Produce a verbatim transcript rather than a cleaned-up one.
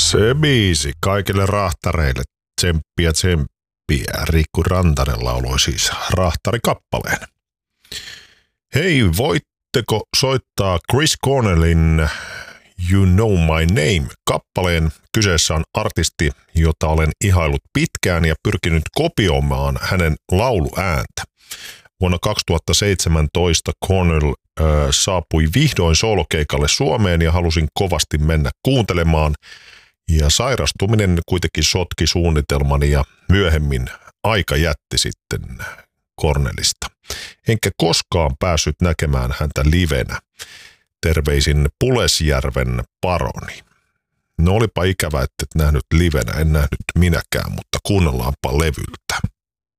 Se biisi kaikille rahtareille, tsemppiä tsemppiä. Riikku Rantanen lauloi siis rahtarikappaleen. Hei, voitteko soittaa Chris Cornellin You Know My Name -kappaleen? Kyseessä on artisti, jota olen ihaillut pitkään ja pyrkinyt kopioimaan hänen lauluääntä. Vuonna kaksituhattaseitsemäntoista Cornell äh, saapui vihdoin soolokeikalle Suomeen ja halusin kovasti mennä kuuntelemaan. Ja sairastuminen kuitenkin sotki suunnitelmani ja myöhemmin aika jätti sitten Cornellista. Enkä koskaan päässyt näkemään häntä livenä. Terveisin Pulesjärven Paroni. No olipa ikävä, että et nähnyt livenä, en nähnyt minäkään, mutta kuunnellaanpa levyltä.